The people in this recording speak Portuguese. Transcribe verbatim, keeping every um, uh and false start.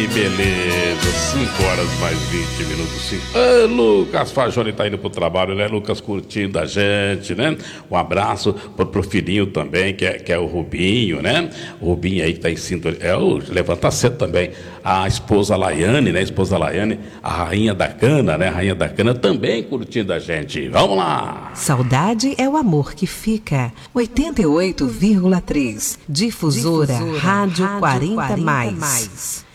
Que beleza, cinco horas mais vinte minutos. cinco. Ah, Lucas Fajoli tá indo pro trabalho, né? Lucas curtindo a gente, né? Um abraço pro, pro filhinho também, que é, que é o Rubinho, né? O Rubinho aí que tá em sintonia. É o Levanta Cedo também. A esposa Laiane, né? A esposa Laiane, a rainha da cana, né? A rainha da cana também curtindo a gente. Vamos lá! Saudade é o amor que fica. oitenta e oito vírgula três. Difusora, Difusora Rádio, Rádio quarenta mais.